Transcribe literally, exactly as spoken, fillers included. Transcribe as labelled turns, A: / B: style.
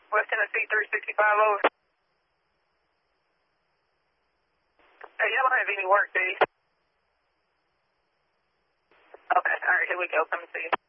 A: West Tennessee three sixty-five over. Hey, y'all don't have any work, do you? Okay, all right, here we go. Come and see you.